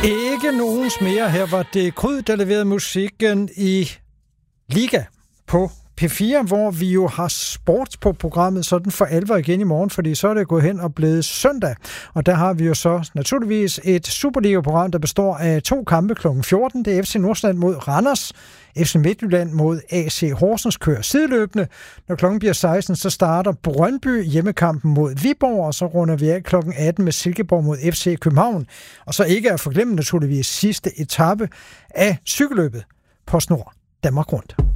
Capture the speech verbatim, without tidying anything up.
Ikke nogens mere. Her var det Kryd, der leverede musikken i Liga på P fire, hvor vi jo har sport på programmet sådan for alvor igen i morgen, fordi så er det gået hen og blevet søndag. Og der har vi jo så naturligvis et Superliga-program, der består af to kampe klokken fjorten. Det er F C Nordsjælland mod Randers. F C Midtjylland mod A C Horsens kører sideløbende. Når klokken bliver seksten, så starter Brøndby hjemmekampen mod Viborg, og så runder vi af klokken atten med Silkeborg mod F C København. Og så ikke at forglemme naturligvis sidste etape af cykelløbet på Snor Danmark Rundt.